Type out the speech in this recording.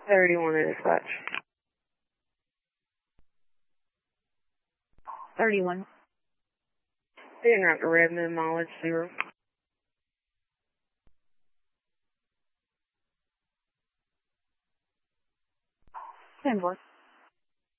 31 to dispatch. 31. Being route to Redmond, mileage 0. 10-4.